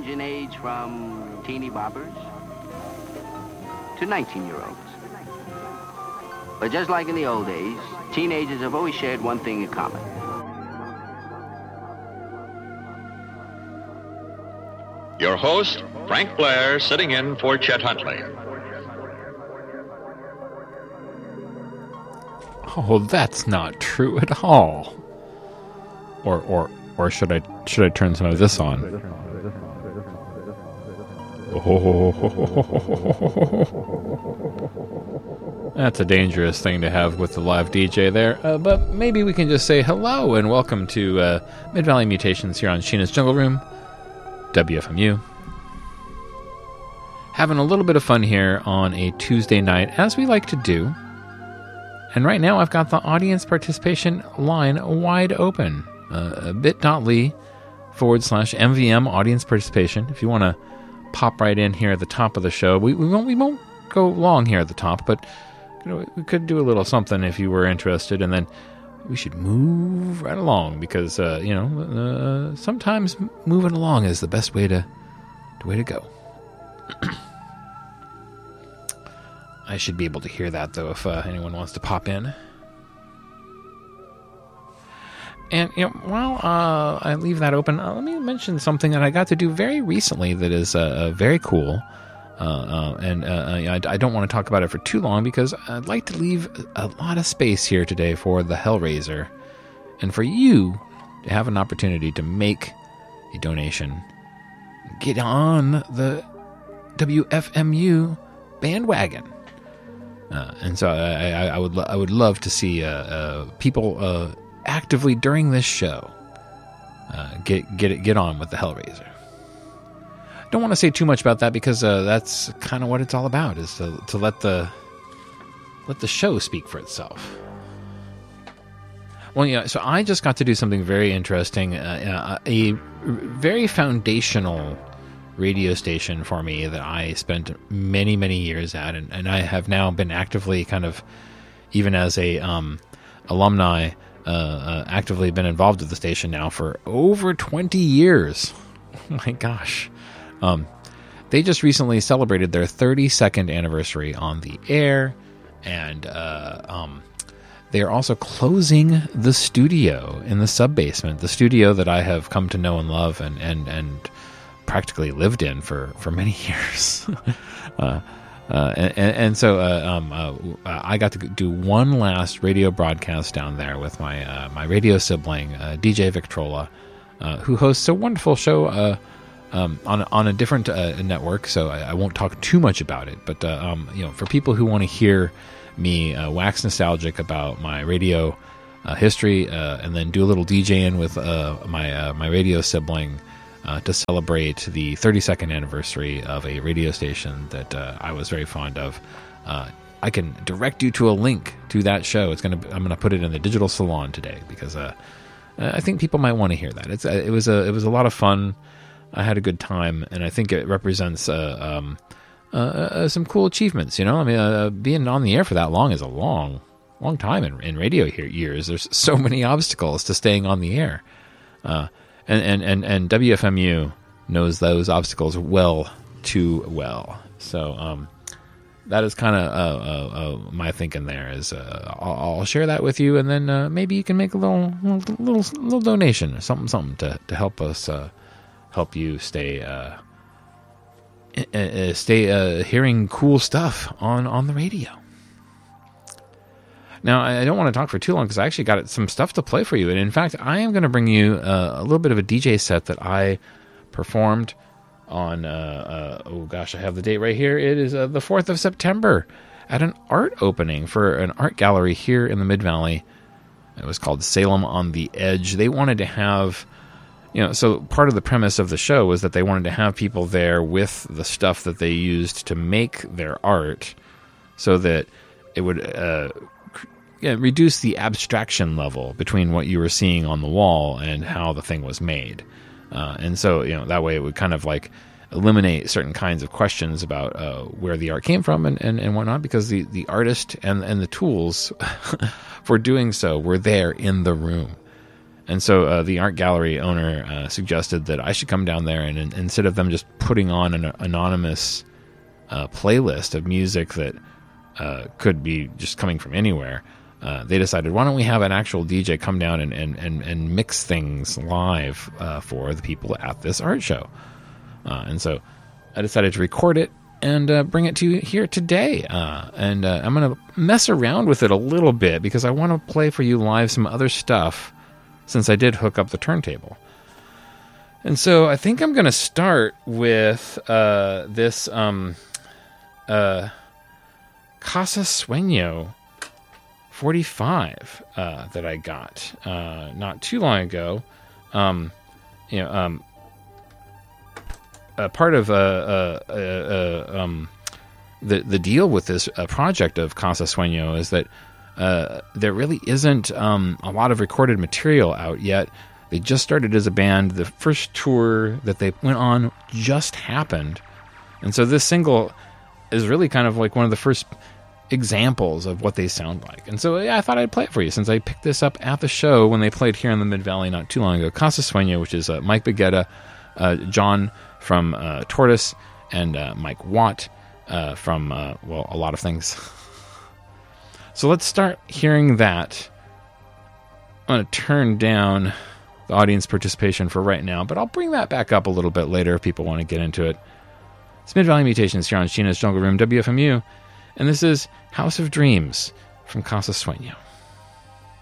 in age from teeny boppers to 19-year-olds. But just like in the old days, teenagers have always shared one thing in common. Your host, Frank Blair, sitting in for Chet Huntley. Oh, that's not true at all. Or should I turn some of this on? That's a dangerous thing to have with the live DJ there, but maybe we can just say hello and welcome to Mid-Valley Mutations here on Sheena's Jungle Room, WFMU. Having a little bit of fun here on a Tuesday night, as we like to do. And right now I've got the audience participation line wide open. bit.ly/MVM audience participation. If you want to pop right in here at the top of the show, we won't go long here at the top, but we could do a little something if you were interested, and then we should move right along because sometimes moving along is the best way to go. I should be able to hear that though if anyone wants to pop in. And, while I leave that open, let me mention something that I got to do very recently that is very cool. I don't want to talk about it for too long because I'd like to leave a lot of space here today for the Hellraiser and for you to have an opportunity to make a donation. Get on the WFMU bandwagon. And so I would love to see people actively during this show get on with the Hellraiser. Don't want to say too much about that because that's kind of what it's all about, is to let the show speak for itself. Well, so I just got to do something very interesting, a very foundational radio station for me that I spent many, many years at, and I have now been actively kind of, even as a alumni, actively been involved with the station now for over 20 years. Oh my gosh. They just recently celebrated their 32nd anniversary on the air, and they are also closing the studio in the sub-basement, the studio that I have come to know and love and practically lived in for many years. So I got to do one last radio broadcast down there with my radio sibling, DJ Victrola, who hosts a wonderful show on a different network. So I won't talk too much about it. But for people who want to hear me wax nostalgic about my radio history, and then do a little DJing with my radio sibling. To celebrate the 32nd anniversary of a radio station that I was very fond of, I can direct you to a link to that show. I'm going to put it in the digital salon today because I think people might want to hear that. It was a lot of fun. I had a good time, and I think it represents some cool achievements. Being on the air for that long is a long time in radio years. There's so many obstacles to staying on the air. And WFMU knows those obstacles well too well. So that is kind of my thinking there. Is I'll share that with you, and then maybe you can make a little donation or something to help us help you stay hearing cool stuff on the radio. Now, I don't want to talk for too long because I actually got some stuff to play for you. And in fact, I am going to bring you a little bit of a DJ set that I performed on, I have the date right here. It is the 4th of September at an art opening for an art gallery here in the Mid-Valley. It was called Salem on the Edge. They wanted to have, so part of the premise of the show was that they wanted to have people there with the stuff that they used to make their art so that it would reduce the abstraction level between what you were seeing on the wall and how the thing was made. And so, that way it would kind of like eliminate certain kinds of questions about where the art came from and whatnot, because the artist and the tools for doing so were there in the room. And so the art gallery owner suggested that I should come down there, and instead of them just putting on an anonymous playlist of music that could be just coming from anywhere, they decided, why don't we have an actual DJ come down and mix things live for the people at this art show. And so I decided to record it and bring it to you here today. And I'm going to mess around with it a little bit because I want to play for you live some other stuff, since I did hook up the turntable. And so I think I'm going to start with this Casa Sueño 45 that I got not too long ago. Part of the deal with this project of Casa Sueño is that there really isn't a lot of recorded material out yet. They just started as a band. The first tour that they went on just happened. And so this single is really kind of like one of the first examples of what they sound like. And so I thought I'd play it for you, since I picked this up at the show when they played here in the Mid-Valley not too long ago. Casa Sueño, which is Mike Baguetta, John from Tortoise, and Mike Watt from, a lot of things. So let's start hearing that. I'm going to turn down the audience participation for right now, but I'll bring that back up a little bit later if people want to get into it. It's Mid-Valley Mutations here on Sheena's Jungle Room, WFMU, and this is House of Dreams from Casa Sueño.